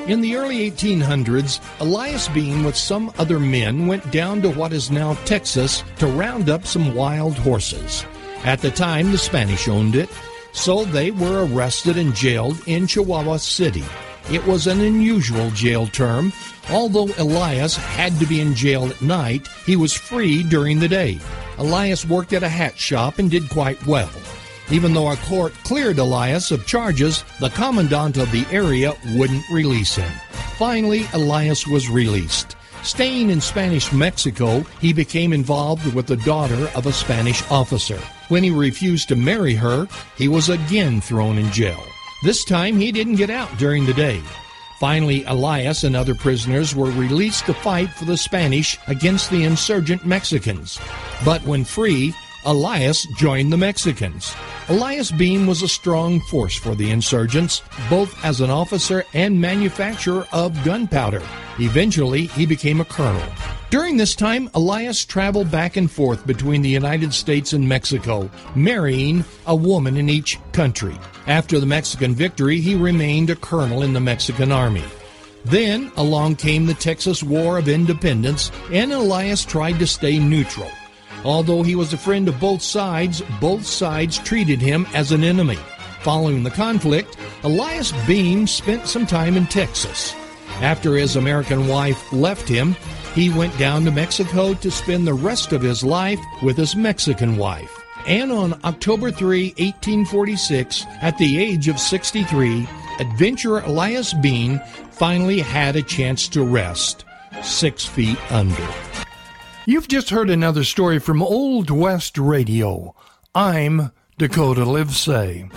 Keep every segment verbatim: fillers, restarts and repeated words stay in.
In the early eighteen hundreds, Elias Bean with some other men went down to what is now Texas to round up some wild horses. At the time, the Spanish owned it, so they were arrested and jailed in Chihuahua City. It was an unusual jail term. Although Elias had to be in jail at night, he was free during the day. Elias worked at a hat shop and did quite well. Even though a court cleared Elias of charges, the commandant of the area wouldn't release him. Finally, Elias was released. Staying in Spanish Mexico, he became involved with the daughter of a Spanish officer. When he refused to marry her, he was again thrown in jail. This time, he didn't get out during the day. Finally, Elias and other prisoners were released to fight for the Spanish against the insurgent Mexicans. But when free, Elias joined the Mexicans. Elias Bean was a strong force for the insurgents, both as an officer and manufacturer of gunpowder. Eventually, he became a colonel. During this time, Elias traveled back and forth between the United States and Mexico, marrying a woman in each country. After the Mexican victory, he remained a colonel in the Mexican army. Then, along came the Texas War of Independence, and Elias tried to stay neutral. Although he was a friend of both sides, both sides treated him as an enemy. Following the conflict, Elias Bean spent some time in Texas. After his American wife left him, he went down to Mexico to spend the rest of his life with his Mexican wife. And on October third, eighteen forty-six, at the age of sixty-three, adventurer Elias Bean finally had a chance to rest, six feet under. You've just heard another story from Old West Radio. I'm Dakota Livesay.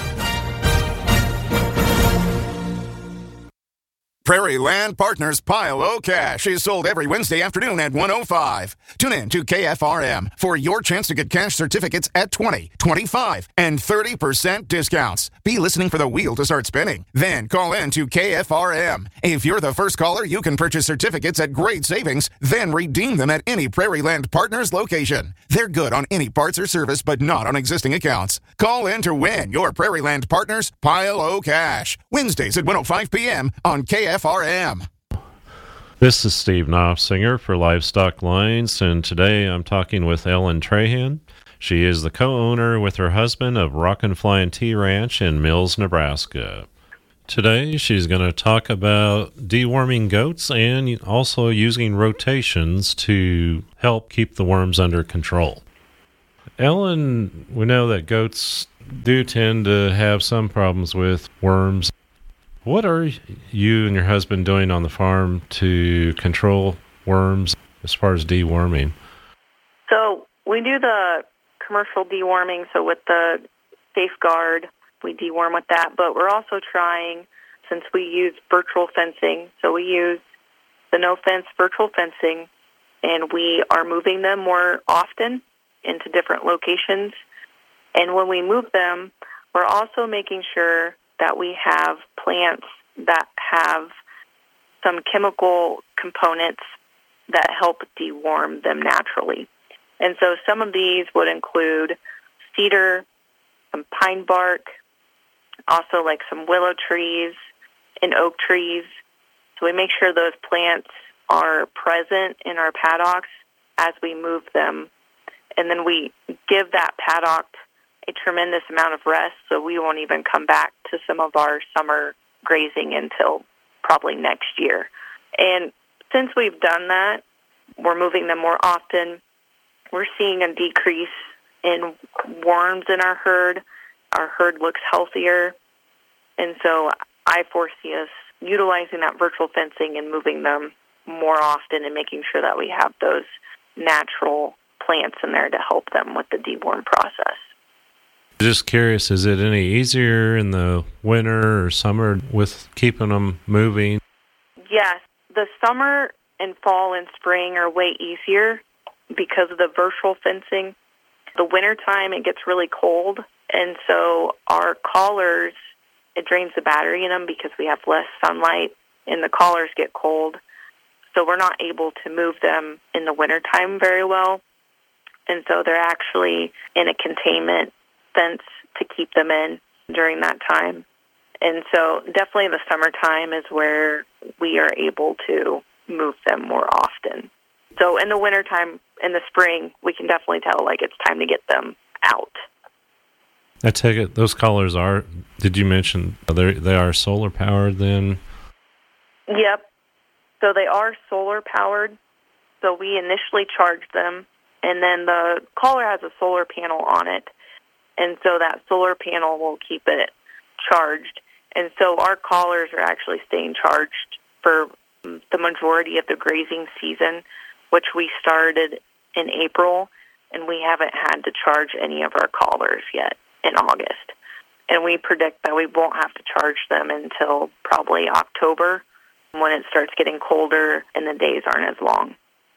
Prairie Land Partners Pile O Cash is sold every Wednesday afternoon at one oh five. Tune in to K F R M for your chance to get cash certificates at twenty, twenty-five, and thirty percent discounts. Be listening for the wheel to start spinning. Then call in to K F R M. If you're the first caller, you can purchase certificates at great savings, then redeem them at any Prairie Land Partners location. They're good on any parts or service, but not on existing accounts. Call in to win your Prairie Land Partners Pile O Cash. Wednesdays at one oh five p.m. on K F R M. This is Steve Knopfsinger for Livestock Lines, and today I'm talking with Ellen Trahan. She is the co-owner with her husband of Rockin' Flyin' Tea Ranch in Mills, Nebraska. Today she's going to talk about deworming goats and also using rotations to help keep the worms under control. Ellen, we know that goats do tend to have some problems with worms. What are you and your husband doing on the farm to control worms as far as deworming? So we do the commercial deworming, so with the Safeguard, we deworm with that, but we're also trying, since we use virtual fencing, so we use the no-fence virtual fencing, and we are moving them more often into different locations. And when we move them, we're also making sure that we have plants that have some chemical components that help deworm them naturally. And so some of these would include cedar, some pine bark, also like some willow trees and oak trees. So we make sure those plants are present in our paddocks as we move them. And then we give that paddock a tremendous amount of rest, so we won't even come back to some of our summer grazing until probably next year. And since we've done that, we're moving them more often. We're seeing a decrease in worms in our herd. Our herd looks healthier. And so I foresee us utilizing that virtual fencing and moving them more often and making sure that we have those natural plants in there to help them with the deworm process. Just curious, is it any easier in the winter or summer with keeping them moving? Yes. The summer and fall and spring are way easier because of the virtual fencing. The wintertime, it gets really cold, and so our collars, it drains the battery in them because we have less sunlight, and the collars get cold. So we're not able to move them in the wintertime very well. And so they're actually in a containment fence to keep them in during that time. And so definitely the summertime is where we are able to move them more often. So in the wintertime, in the spring, we can definitely tell, like, it's time to get them out. I take it those collars are, did you mention, they they are solar powered then? Yep. So they are solar powered. So we initially charge them, and then the collar has a solar panel on it. And so that solar panel will keep it charged. And so our collars are actually staying charged for the majority of the grazing season, which we started in April, and we haven't had to charge any of our collars yet in August. And we predict that we won't have to charge them until probably October, when it starts getting colder and the days aren't as long.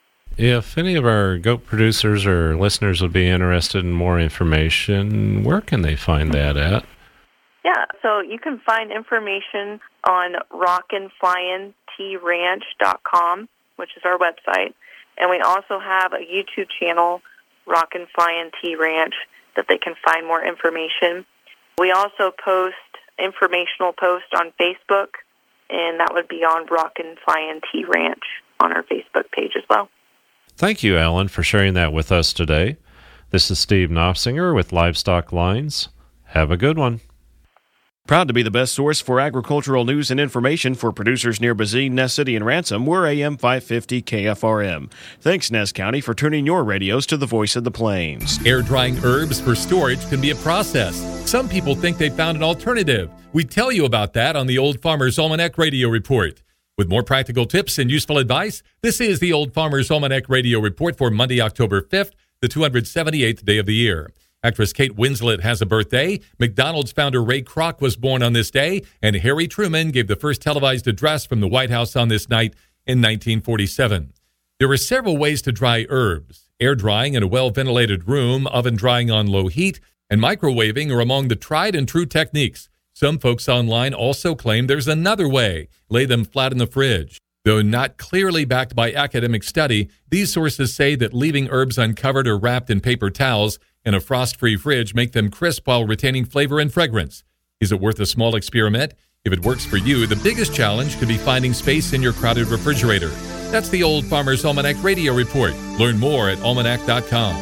If any of our goat producers or listeners would be interested in more information, where can they find that at? Yeah, so you can find information on rockin flyin t ranch dot com, which is our website. And we also have a YouTube channel, Rockin Flyin T Ranch, that they can find more information. We also post informational posts on Facebook, and that would be on Rockin Flyin T Ranch on our Facebook page as well. Thank you, Ellen, for sharing that with us today. This is Steve Knopfsinger with Livestock Lines. Have a good one. Proud to be the best source for agricultural news and information for producers near Bazine, Ness City, and Ransom. We're A M five fifty K F R M. Thanks, Ness County, for tuning your radios to the voice of the plains. Air drying herbs for storage can be a process. Some people think they found an alternative. We tell you about that on the Old Farmer's Almanac Radio Report. With more practical tips and useful advice, this is the Old Farmer's Almanac Radio Report for Monday, October fifth, the two hundred seventy-eighth day of the year. Actress Kate Winslet has a birthday. McDonald's founder Ray Kroc was born on this day, and Harry Truman gave the first televised address from the White House on this night in nineteen forty-seven. There are several ways to dry herbs. Air drying in a well-ventilated room, oven drying on low heat, and microwaving are among the tried and true techniques. Some folks online also claim there's another way. Lay them flat in the fridge. Though not clearly backed by academic study, these sources say that leaving herbs uncovered or wrapped in paper towels in a frost-free fridge make them crisp while retaining flavor and fragrance. Is it worth a small experiment? If it works for you, the biggest challenge could be finding space in your crowded refrigerator. That's the Old Farmer's Almanac Radio Report. Learn more at almanac dot com.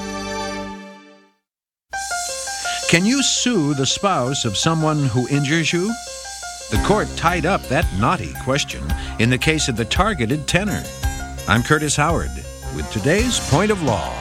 Can you sue the spouse of someone who injures you? The court tied up that knotty question in the case of the targeted tenor. I'm Curtis Howard with today's Point of Law.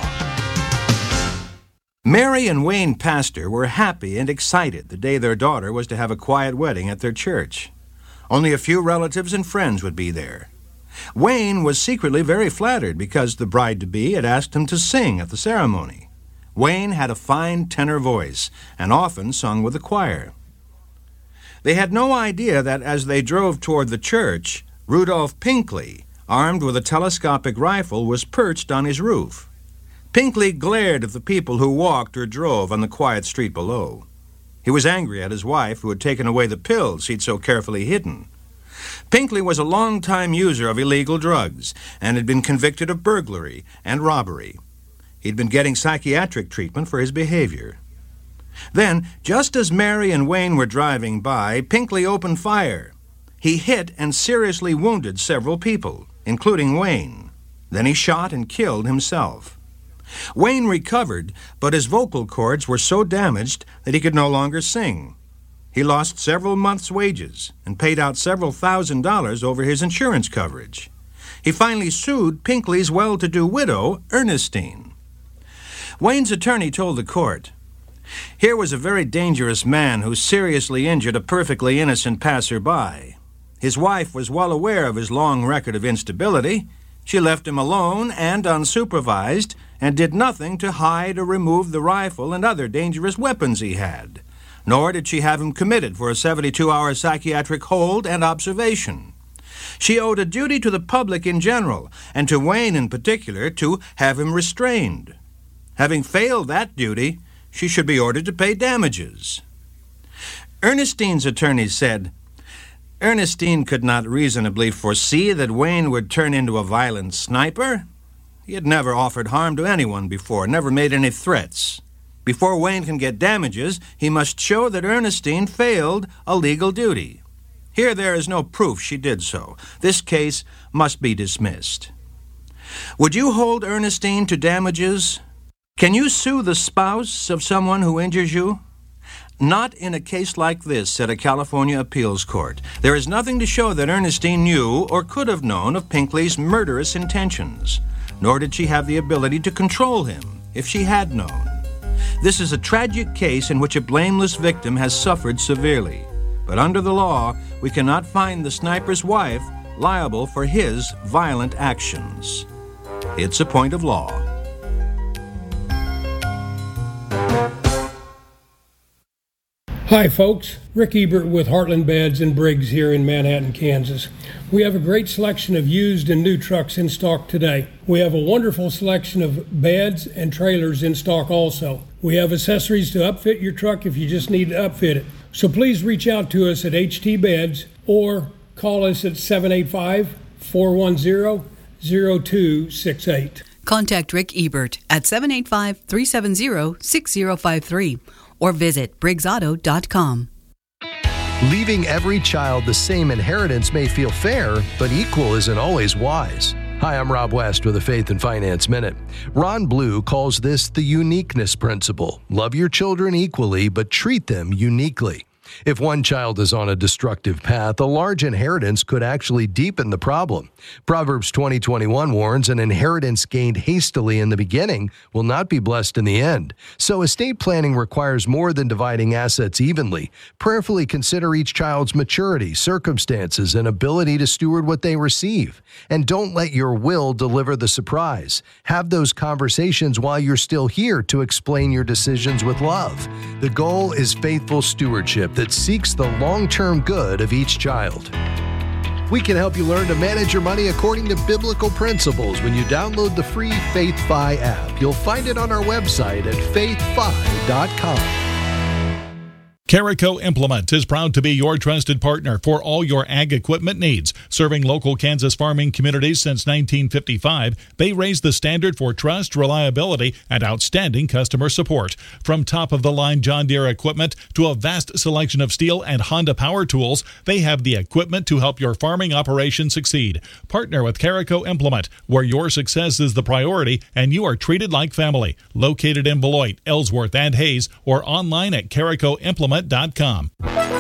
Mary and Wayne Pastor were happy and excited the day their daughter was to have a quiet wedding at their church. Only a few relatives and friends would be there. Wayne was secretly very flattered because the bride-to-be had asked him to sing at the ceremony. Wayne had a fine tenor voice and often sung with the choir. They had no idea that as they drove toward the church, Rudolph Pinkley, armed with a telescopic rifle, was perched on his roof. Pinkley glared at the people who walked or drove on the quiet street below. He was angry at his wife, who had taken away the pills he'd so carefully hidden. Pinkley was a long-time user of illegal drugs and had been convicted of burglary and robbery. He'd been getting psychiatric treatment for his behavior. Then, just as Mary and Wayne were driving by, Pinkley opened fire. He hit and seriously wounded several people, including Wayne. Then he shot and killed himself. Wayne recovered, but his vocal cords were so damaged that he could no longer sing. He lost several months' wages and paid out several thousand dollars over his insurance coverage. He finally sued Pinkley's well-to-do widow, Ernestine. Wayne's attorney told the court, "Here was a very dangerous man who seriously injured a perfectly innocent passerby. His wife was well aware of his long record of instability. She left him alone and unsupervised and did nothing to hide or remove the rifle and other dangerous weapons he had. Nor did she have him committed for a seventy-two hour psychiatric hold and observation. She owed a duty to the public in general, and to Wayne in particular, to have him restrained. Having failed that duty, she should be ordered to pay damages." Ernestine's attorney said, "Ernestine could not reasonably foresee that Wayne would turn into a violent sniper. He had never offered harm to anyone before, never made any threats. Before Wayne can get damages, he must show that Ernestine failed a legal duty. Here there is no proof she did so. This case must be dismissed. Would you hold Ernestine to damages? Can you sue the spouse of someone who injures you? Not in a case like this, said a California appeals court. There is nothing to show that Ernestine knew or could have known of Pinkley's murderous intentions, nor did she have the ability to control him if she had known. This is a tragic case in which a blameless victim has suffered severely. But under the law, we cannot find the sniper's wife liable for his violent actions. It's a point of law. Hi folks, Rick Ebert with Heartland Beds and Briggs here in Manhattan, Kansas. We have a great selection of used and new trucks in stock today. We have a wonderful selection of beds and trailers in stock also. We have accessories to upfit your truck if you just need to upfit it. So please reach out to us at H T Beds or call us at seven eight five, four one zero, zero two six eight. Contact Rick Ebert at seven eight five, three seven zero, six zero five three or visit briggs auto dot com. Leaving every child the same inheritance may feel fair, but equal isn't always wise. Hi, I'm Rob West with a Faith and Finance Minute. Ron Blue calls this the uniqueness principle. Love your children equally, but treat them uniquely. If one child is on a destructive path, a large inheritance could actually deepen the problem. Proverbs twenty twenty-one warns an inheritance gained hastily in the beginning will not be blessed in the end. So estate planning requires more than dividing assets evenly. Prayerfully consider each child's maturity, circumstances, and ability to steward what they receive. And don't let your will deliver the surprise. Have those conversations while you're still here to explain your decisions with love. The goal is faithful stewardship that seeks the long-term good of each child. We can help you learn to manage your money according to biblical principles when you download the free FaithFi app. You'll find it on our website at faith fi dot com. Carico Implement is proud to be your trusted partner for all your ag equipment needs. Serving local Kansas farming communities since nineteen fifty-five, they raise the standard for trust, reliability, and outstanding customer support. From top-of-the-line John Deere equipment to a vast selection of Steel and Honda power tools, they have the equipment to help your farming operation succeed. Partner with Carico Implement, where your success is the priority and you are treated like family. Located in Beloit, Ellsworth, and Hayes, or online at carico implement dot com.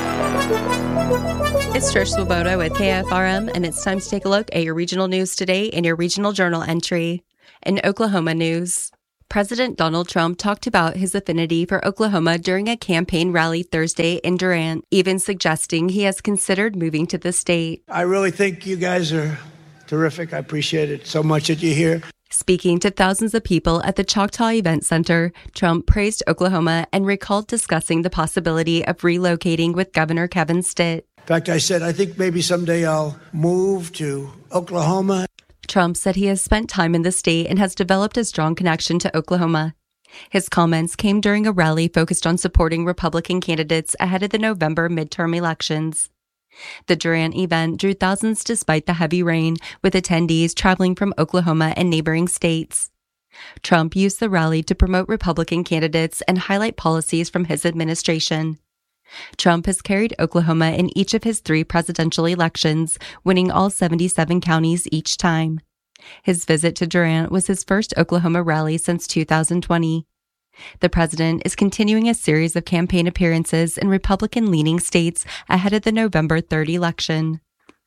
It's Trish Swoboda with K F R M, and it's time to take a look at your regional news today in your regional journal entry. In Oklahoma news, President Donald Trump talked about his affinity for Oklahoma during a campaign rally Thursday in Durant, even suggesting he has considered moving to the state. I really think you guys are terrific. I appreciate it so much that you're here. Speaking to thousands of people at the Choctaw Event Center, Trump praised Oklahoma and recalled discussing the possibility of relocating with Governor Kevin Stitt. In fact, I said, I think maybe someday I'll move to Oklahoma. Trump said he has spent time in the state and has developed a strong connection to Oklahoma. His comments came during a rally focused on supporting Republican candidates ahead of the November midterm elections. The Durant event drew thousands despite the heavy rain, with attendees traveling from Oklahoma and neighboring states. Trump used the rally to promote Republican candidates and highlight policies from his administration. Trump has carried Oklahoma in each of his three presidential elections, winning all seventy-seven counties each time. His visit to Durant was his first Oklahoma rally since two thousand twenty. The president is continuing a series of campaign appearances in Republican-leaning states ahead of the November third election.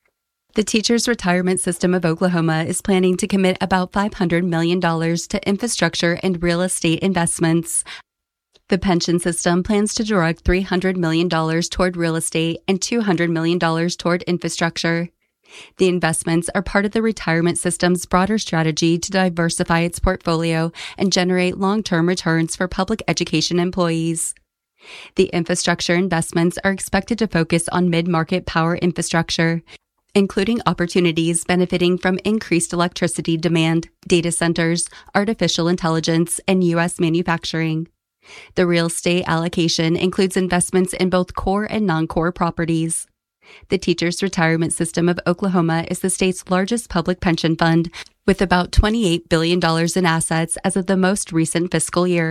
The Teachers Retirement System of Oklahoma is planning to commit about five hundred million dollars to infrastructure and real estate investments. The pension system plans to direct three hundred million dollars toward real estate and two hundred million dollars toward infrastructure. The investments are part of the retirement system's broader strategy to diversify its portfolio and generate long-term returns for public education employees. The infrastructure investments are expected to focus on mid-market power infrastructure, including opportunities benefiting from increased electricity demand, data centers, artificial intelligence, and U S manufacturing. The real estate allocation includes investments in both core and non-core properties. The Teachers Retirement System of Oklahoma is the state's largest public pension fund, with about twenty-eight billion dollars in assets as of the most recent fiscal year.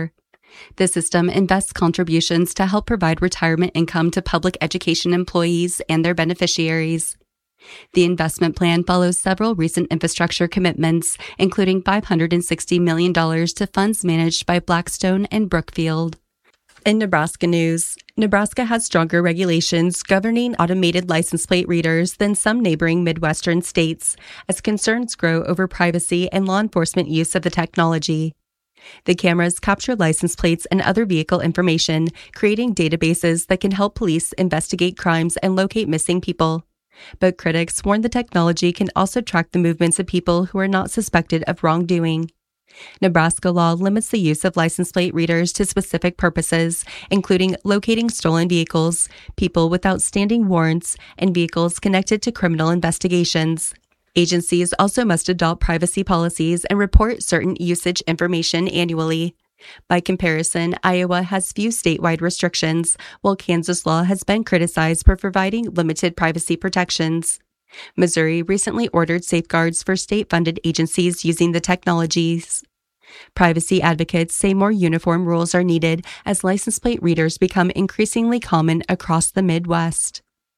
The system invests contributions to help provide retirement income to public education employees and their beneficiaries. The investment plan follows several recent infrastructure commitments, including five hundred sixty million dollars to funds managed by Blackstone and Brookfield. In Nebraska news, Nebraska has stronger regulations governing automated license plate readers than some neighboring Midwestern states, as concerns grow over privacy and law enforcement use of the technology. The cameras capture license plates and other vehicle information, creating databases that can help police investigate crimes and locate missing people. But critics warn the technology can also track the movements of people who are not suspected of wrongdoing. Nebraska law limits the use of license plate readers to specific purposes, including locating stolen vehicles, people with outstanding warrants, and vehicles connected to criminal investigations. Agencies also must adopt privacy policies and report certain usage information annually. By comparison, Iowa has few statewide restrictions, while Kansas law has been criticized for providing limited privacy protections. Missouri recently ordered safeguards for state-funded agencies using the technologies. Privacy advocates say more uniform rules are needed as license plate readers become increasingly common across the Midwest.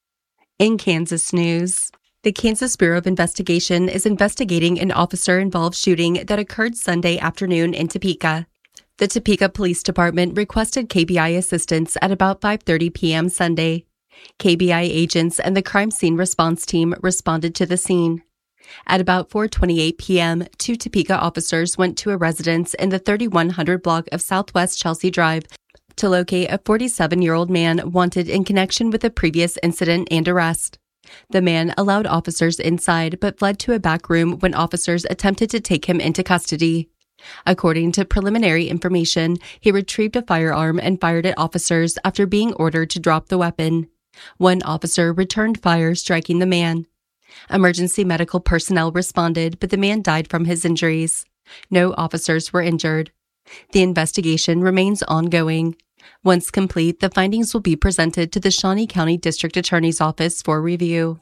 In Kansas news, the Kansas Bureau of Investigation is investigating an officer-involved shooting that occurred Sunday afternoon in Topeka. The Topeka Police Department requested K B I assistance at about five thirty p.m. Sunday. K B I agents and the crime scene response team responded to the scene. At about four twenty-eight p.m., two Topeka officers went to a residence in the thirty-one hundred block of Southwest Chelsea Drive to locate a forty-seven-year-old man wanted in connection with a previous incident and arrest. The man allowed officers inside but fled to a back room when officers attempted to take him into custody. According to preliminary information, he retrieved a firearm and fired at officers after being ordered to drop the weapon. One officer returned fire, striking the man. Emergency medical personnel responded, but the man died from his injuries. No officers were injured. The investigation remains ongoing. Once complete, the findings will be presented to the Shawnee County District Attorney's Office for review.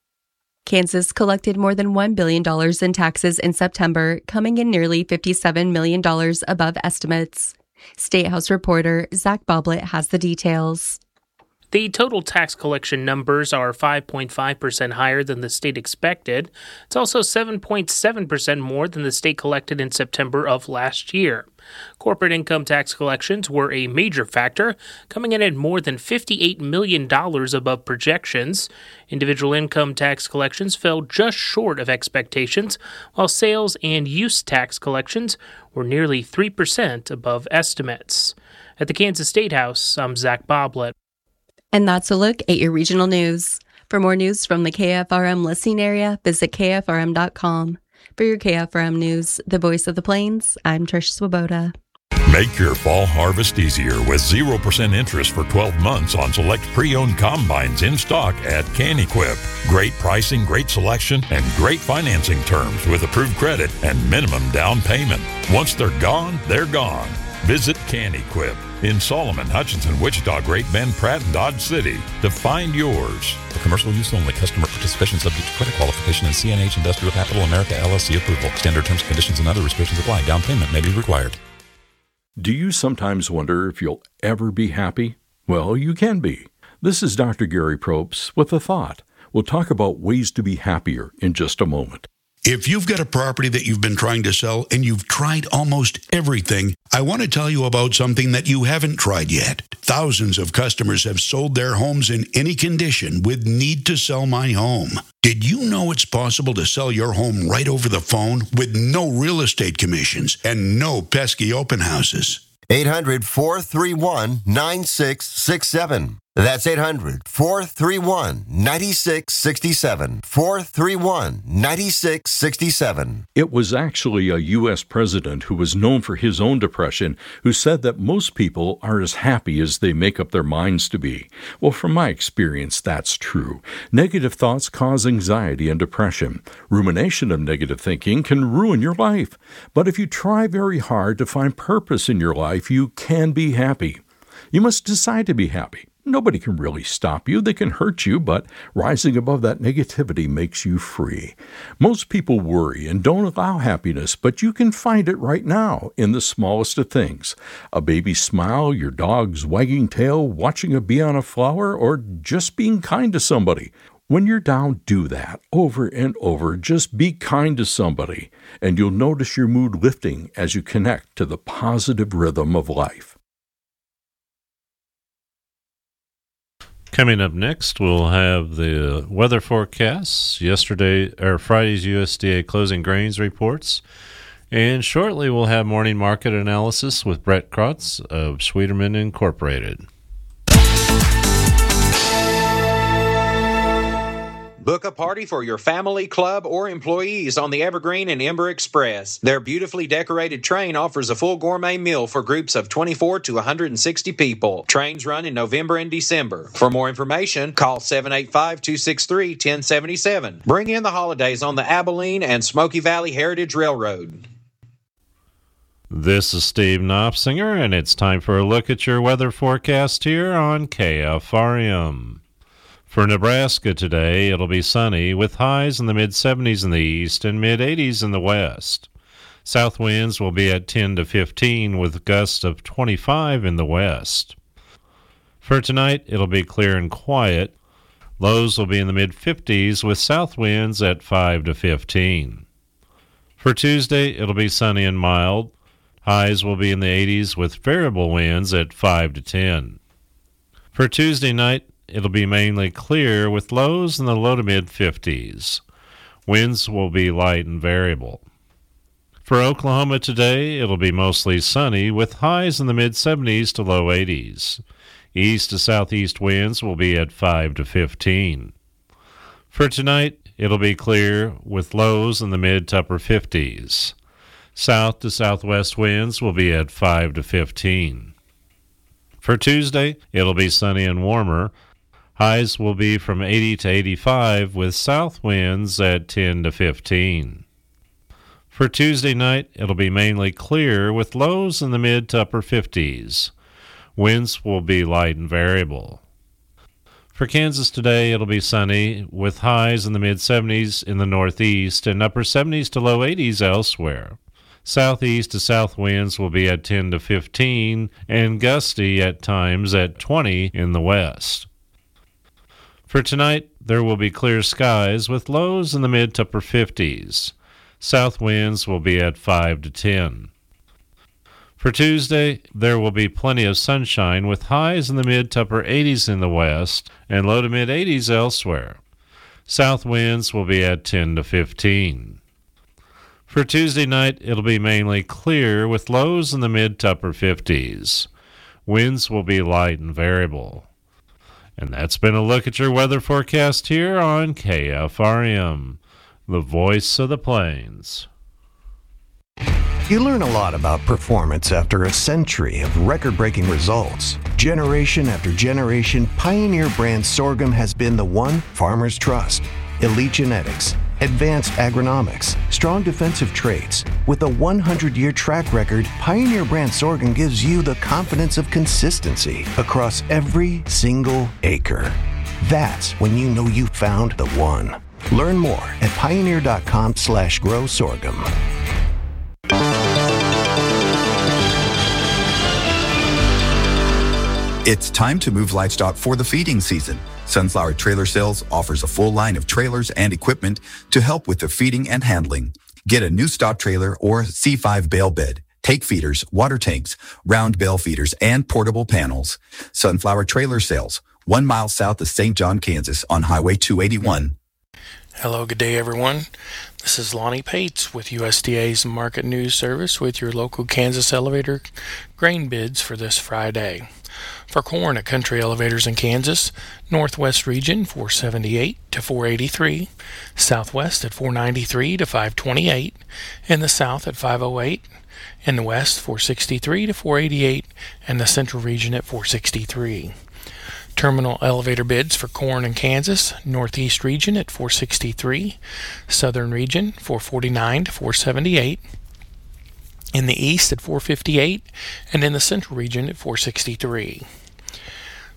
Kansas collected more than one billion dollars in taxes in September, coming in nearly fifty-seven million dollars above estimates. State House reporter Zach Boblet has the details. The total tax collection numbers are five point five percent higher than the state expected. It's also seven point seven percent more than the state collected in September of last year. Corporate income tax collections were a major factor, coming in at more than fifty-eight million dollars above projections. Individual income tax collections fell just short of expectations, while sales and use tax collections were nearly three percent above estimates. At the Kansas State House, I'm Zach Boblet. And that's a look at your regional news. For more news from the K F R M listening area, visit K F R M dot com. For your K F R M News, the voice of the Plains, I'm Trish Swoboda. Make your fall harvest easier with zero percent interest for twelve months on select pre-owned combines in stock at CanEquip. Great pricing, great selection, and great financing terms with approved credit and minimum down payment. Once they're gone, they're gone. Visit CanEquip in Solomon, Hutchinson, Wichita, Great Bend, Pratt, and Dodge City to find yours. For commercial use only. Customer participation subject to credit qualification and C N H Industrial Capital America L L C approval. Standard terms, conditions, and other restrictions apply. Down payment may be required. Do you sometimes wonder if you'll ever be happy? Well, you can be. This is Doctor Gary Probst with a thought. We'll talk about ways to be happier in just a moment. If you've got a property that you've been trying to sell and you've tried almost everything, I want to tell you about something that you haven't tried yet. Thousands of customers have sold their homes in any condition with Need to Sell My Home. Did you know it's possible to sell your home right over the phone with no real estate commissions and no pesky open houses? eight hundred, four three one, nine six six seven. That's eight hundred, four three one, nine six six seven. four three one, nine six six seven. It was actually a U S president who was known for his own depression who said that most people are as happy as they make up their minds to be. Well, from my experience, that's true. Negative thoughts cause anxiety and depression. Rumination of negative thinking can ruin your life. But if you try very hard to find purpose in your life, you can be happy. You must decide to be happy. Nobody can really stop you. They can hurt you, but rising above that negativity makes you free. Most people worry and don't allow happiness, but you can find it right now in the smallest of things. A baby's smile, your dog's wagging tail, watching a bee on a flower, or just being kind to somebody. When you're down, do that over and over. Just be kind to somebody, and you'll notice your mood lifting as you connect to the positive rhythm of life. Coming up next, we'll have the weather forecasts, yesterday or Friday's U S D A closing grains reports, and shortly we'll have morning market analysis with Brett Krotz of Schwieterman Incorporated. Book a party for your family, club, or employees on the Evergreen and Ember Express. Their beautifully decorated train offers a full gourmet meal for groups of twenty-four to one hundred sixty people. Trains run in November and December. For more information, call seven eight five, two six three, one zero seven seven. Bring in the holidays on the Abilene and Smoky Valley Heritage Railroad. This is Steve Knopfsinger, and it's time for a look at your weather forecast here on K F R M. For Nebraska today, it'll be sunny with highs in the mid-seventies in the east and mid-eighties in the west. South winds will be at ten to fifteen with gusts of twenty-five in the west. For tonight, it'll be clear and quiet. Lows will be in the mid-fifties with south winds at five to fifteen. For Tuesday, it'll be sunny and mild. Highs will be in the eighties with variable winds at five to ten. For Tuesday night, it'll be mainly clear with lows in the low to mid-fifties. Winds will be light and variable. For Oklahoma today, it'll be mostly sunny with highs in the mid-seventies to low eighties. East to southeast winds will be at five to fifteen. For tonight, it'll be clear with lows in the mid to upper fifties. South to southwest winds will be at five to fifteen. For Tuesday, it'll be sunny and warmer. Highs will be from eighty to eighty-five with south winds at ten to fifteen. For Tuesday night, it'll be mainly clear with lows in the mid to upper fifties. Winds will be light and variable. For Kansas today, it'll be sunny with highs in the mid-seventies in the northeast and upper seventies to low eighties elsewhere. Southeast to south winds will be at ten to fifteen and gusty at times at twenty in the west. For tonight, there will be clear skies with lows in the mid to upper fifties. South winds will be at five to ten. For Tuesday, there will be plenty of sunshine with highs in the mid to upper eighties in the west and low to mid eighties elsewhere. South winds will be at ten to fifteen. For Tuesday night, it'll be mainly clear with lows in the mid to upper fifties. Winds will be light and variable. And that's been a look at your weather forecast here on K F R M, the voice of the plains. You learn a lot about performance after a century of record-breaking results. Generation after generation, Pioneer brand sorghum has been the one farmers trust. Elite genetics, advanced agronomics, strong defensive traits. With a one hundred year track record, Pioneer brand sorghum gives you the confidence of consistency across every single acre. That's when you know you found the one. Learn more at pioneer.com slash grow sorghum. It's time to move livestock for the feeding season. Sunflower Trailer Sales offers a full line of trailers and equipment to help with the feeding and handling. Get a new stock trailer or C five bale bed, take feeders, water tanks, round bale feeders, and portable panels. Sunflower Trailer Sales, one mile south of Saint John, Kansas on Highway two eighty-one. Hello, good day, everyone. This is Lonnie Pates with U S D A's Market News Service with your local Kansas elevator grain bids for this Friday. For corn at Country Elevators in Kansas, Northwest region four seventy-eight to four eighty-three, Southwest at four ninety-three to five twenty-eight, in the South at five oh eight, in the West four sixty-three to four eighty-eight, and the Central region at four sixty-three. Terminal elevator bids for corn in Kansas, Northeast region at four sixty-three, Southern region four forty-nine to four seventy-eight, in the East at four fifty-eight, and in the Central region at four sixty-three.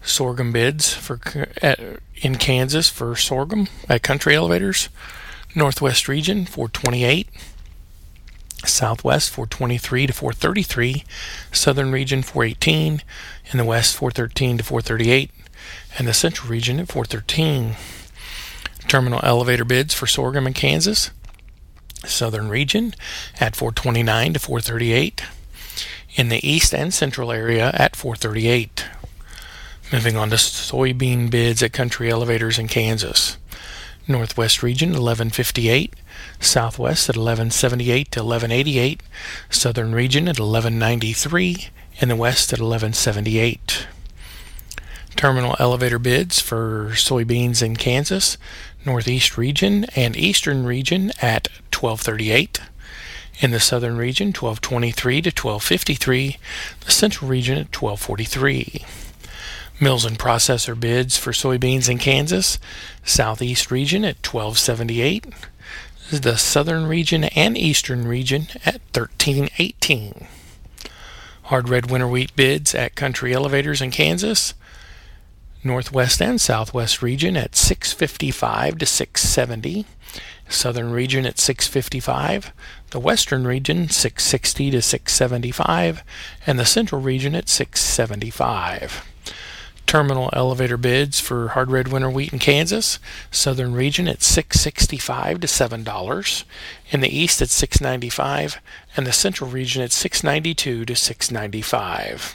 Sorghum bids for at, in Kansas for sorghum at Country Elevators. Northwest region four twenty-eight. Southwest four twenty-three to four thirty-three. Southern region four eighteen. In the west four thirteen to four thirty-eight. And the central region at four thirteen. Terminal elevator bids for sorghum in Kansas. Southern region at four twenty-nine to four thirty-eight. In the east and central area at four thirty-eight. Moving on to soybean bids at Country Elevators in Kansas. Northwest region eleven fifty-eight. Southwest at eleven seventy-eight to eleven eighty-eight. Southern region at eleven ninety-three. In the west at eleven seventy-eight. Terminal elevator bids for soybeans in Kansas. Northeast region and eastern region at twelve thirty-eight. In the southern region, twelve twenty-three to twelve fifty-three. The central region at twelve forty-three. Mills and processor bids for soybeans in Kansas. Southeast region at twelve seventy-eight. The southern region and eastern region at thirteen eighteen. Hard red winter wheat bids at Country Elevators in Kansas. Northwest and southwest region at six fifty-five to six seventy. Southern region at six fifty-five. The western region six sixty to six seventy-five. And the central region at six seventy-five. Terminal elevator bids for hard red winter wheat in Kansas. Southern region at six sixty-five to seven dollars. In the east at six ninety-five. And the central region at six ninety-two to six ninety-five.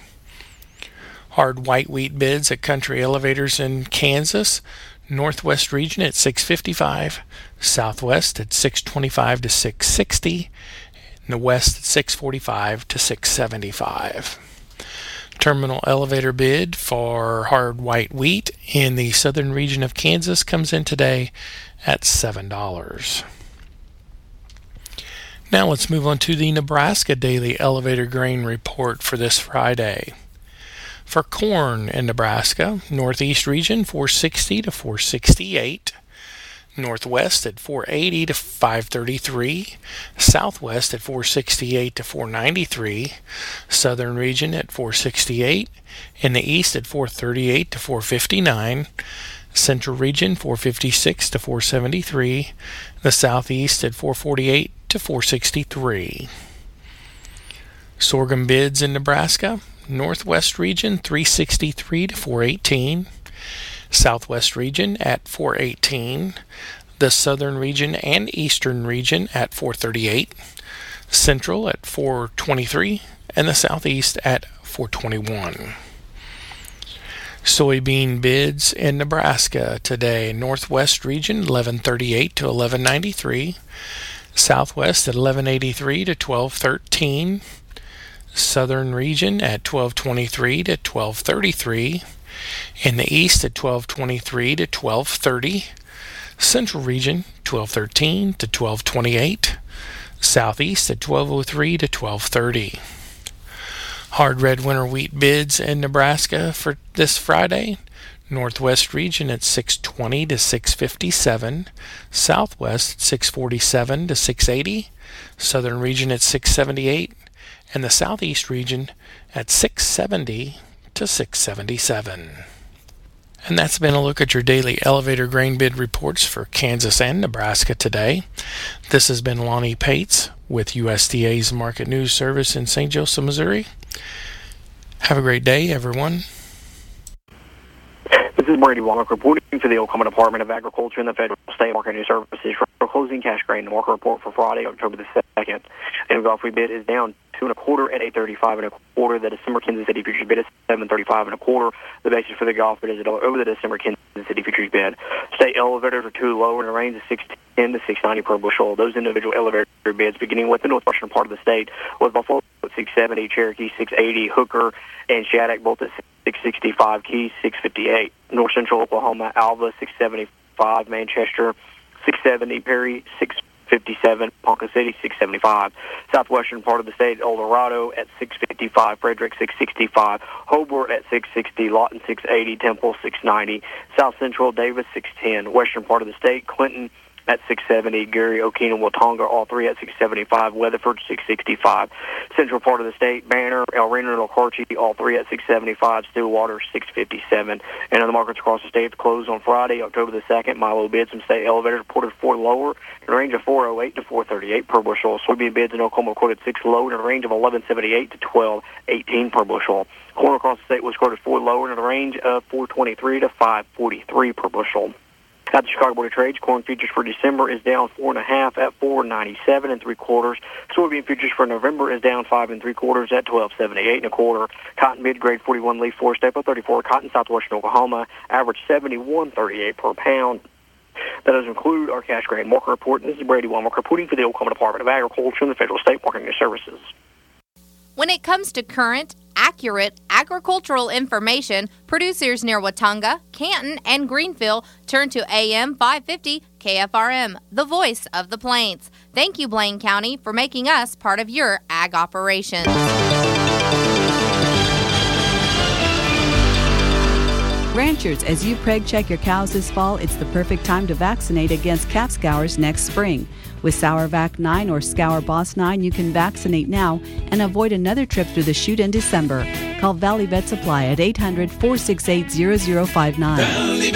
Hard white wheat bids at Country Elevators in Kansas. Northwest region at six fifty-five. Southwest at six twenty-five to six sixty. And the west at six forty-five to six seventy-five. Terminal elevator bid for hard white wheat in the southern region of Kansas comes in today at seven dollars. Now let's move on to the Nebraska Daily Elevator Grain Report for this Friday. For corn in Nebraska, northeast region four sixty to four sixty-eight. Northwest at four eighty to five thirty-three. Southwest at four sixty-eight to four ninety-three. Southern region at four sixty-eight. In the east at four thirty-eight to four fifty-nine. Central region four fifty-six to four seventy-three. The southeast at four forty-eight to four sixty-three. Sorghum bids in Nebraska. Northwest region three sixty-three to four eighteen. Southwest region at four eighteen. The southern region and eastern region at four thirty-eight. Central at four twenty-three. And the southeast at four twenty-one. Soybean bids in Nebraska today. Northwest region eleven thirty-eight to eleven ninety-three. Southwest at eleven eighty-three to twelve thirteen. Southern region at twelve twenty-three to twelve thirty-three. In the east at twelve twenty-three to twelve thirty. Central region twelve thirteen to twelve twenty-eight. Southeast at twelve oh three to twelve thirty. Hard red winter wheat bids in Nebraska for this Friday. Northwest region at six twenty to six fifty-seven. Southwest at six forty-seven to six eighty. Southern region at six seventy-eight. And the southeast region at six seventy to six seventy-seven. And that's been a look at your daily elevator grain bid reports for Kansas and Nebraska today. This has been Lonnie Pates with U S D A's Market News Service in Saint Joseph, Missouri. Have a great day, everyone. This is Brady Womack reporting for the Oklahoma Department of Agriculture and the Federal State Market News Services for closing cash grain market report for Friday, October the second. And Gulf wheat bid is down two and a quarter at eight thirty-five and a quarter. The December Kansas City futures bid is seven thirty-five and a quarter. The basis for the Gulf bid is a dollar over the December Kansas City futures bid. State elevators are two lower in the range of six ten to six ninety per bushel. Those individual elevator bids, beginning with the northwestern part of the state, was Buffalo at six seventy, Cherokee six eighty, Hooker and Shattuck both at six sixty-five, Keys six fifty-eight, North Central Oklahoma, Alva six seventy-five, Manchester six seventy, Perry six fifty-seven, Ponca City six seventy-five, southwestern part of the state, El Dorado at six fifty-five, Frederick six sixty-five, Hobart at six sixty, Lawton six eighty, Temple six ninety, south central Davis six ten, western part of the state, Clinton at six seventy, Gary, Okina, Watonga, all three at six seventy-five, Weatherford, six sixty-five, Central part of the state, Banner, El Reno, and Okarche, all three at six seventy-five, Stillwater, six fifty-seven. And other markets across the state closed on Friday, October the second. Milo bids from state elevators reported four lower in a range of four oh eight to four thirty-eight per bushel. Soybean bids in Oklahoma quoted six low in a range of eleven seventy-eight to twelve eighteen per bushel. Corn across the state was quoted four lower in a range of four twenty-three to five forty-three per bushel. At the Chicago Board of Trade, corn futures for December is down four and a half at four ninety-seven and three quarters. Soybean futures for November is down five and three quarters at twelve seventy-eight and a quarter. Cotton mid grade forty-one leaf four staple thirty-four. Cotton southwestern Oklahoma average seventy-one thirty-eight per pound. That does include our cash grain market report. This is Brady Walmark reporting for the Oklahoma Department of Agriculture and the Federal State Marketing Services. When it comes to current, accurate agricultural information, producers near Watonga, Canton, and Greenville turn to A M five fifty K F R M, the voice of the Plains. Thank you, Blaine County, for making us part of your ag operations. Ranchers, as you preg check your cows this fall, it's the perfect time to vaccinate against calf scours next spring. With SourVac nine or Scour Boss nine, you can vaccinate now and avoid another trip through the chute in December. Call Valley Vet Supply at eight hundred, four six eight, zero zero five nine.